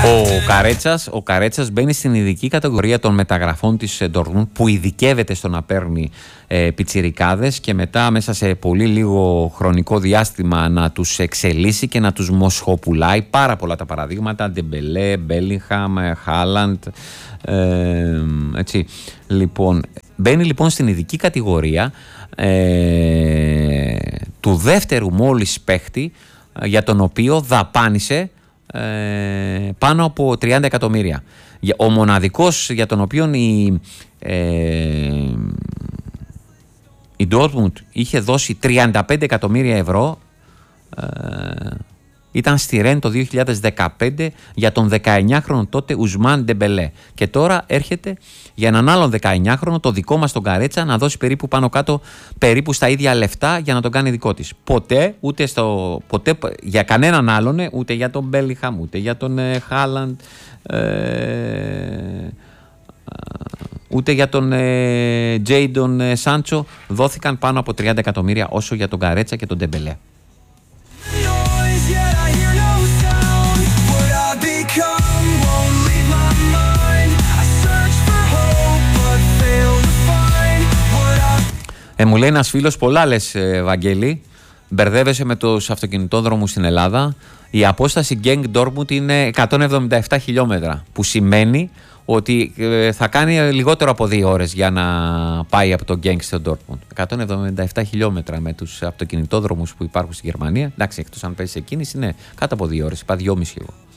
Ο Καρέτσας μπαίνει στην ειδική κατηγορία των μεταγραφών της Ντόρτμουντ, που ειδικεύεται στο να παίρνει πιτσιρικάδες και μετά μέσα σε πολύ λίγο χρονικό διάστημα να τους εξελίσσει και να τους μοσχοπουλάει. Πάρα πολλά τα παραδείγματα, Ντεμπελέ, Μπέλιγχαμ, Χάλαντ, έτσι. Λοιπόν, μπαίνει λοιπόν στην ειδική κατηγορία του δεύτερου μόλις παίχτη για τον οποίο δαπάνησε πάνω από 30 εκατομμύρια. Ο μοναδικός για τον οποίο η Dortmund είχε δώσει 35 εκατομμύρια ευρώ ήταν στη Ρεν το 2015 για τον 19χρονο τότε Ουσμάν Ντεμπελέ. Και τώρα έρχεται για έναν άλλον 19χρονο, το δικό μας τον Καρέτσα, να δώσει περίπου πάνω κάτω περίπου στα ίδια λεφτά για να τον κάνει δικό της. Ποτέ για κανέναν άλλον, ούτε για τον Μπέλιγχαμ, ούτε για τον Χάλαντ, ούτε για τον Τζέιντον Σάντσο δόθηκαν πάνω από 30 εκατομμύρια όσο για τον Καρέτσα και τον Ντεμπελέ. Μου λέει ένας φίλος, πολλά λες Βαγγέλη, μπερδεύεσαι με τους αυτοκινητόδρομους στην Ελλάδα. Η απόσταση Γκένγκ-Ντόρτμουντ είναι 177 χιλιόμετρα, που σημαίνει ότι θα κάνει λιγότερο από 2 ώρες για να πάει από το Γκένγκ στο Ντόρτμουντ. 177 χιλιόμετρα με τους αυτοκινητόδρομους που υπάρχουν στη Γερμανία. Εντάξει, εκτός αν πέσει σε κίνηση, είναι κάτω από 2 ώρες, είπα 2,5 εγώ.